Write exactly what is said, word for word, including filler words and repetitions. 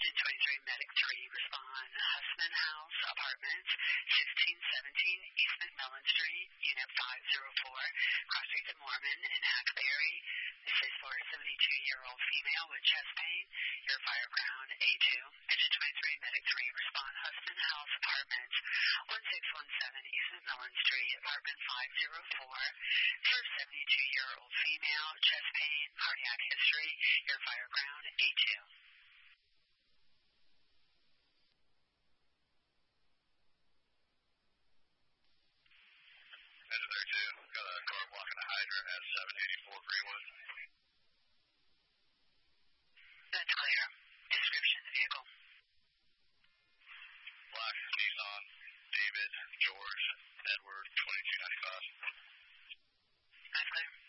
Engine twenty-three, Medic three, respond. Husband House Apartments, sixteen seventeen East McMillan Street, Unit five oh four, Cross Street to Mormon in Hackberry. This is for a seventy-two-year-old female with chest pain. Your fire ground A two. Engine twenty-three, Medic three, respond. Husband House Apartments, one six one seven East McMillan Street, Apartment five oh four. For a seventy-two-year-old female, chest pain, cardiac history. Your fire ground A two. Engine thirty-two, got a car blocking a hydrant at seven eighty-four Greenwood.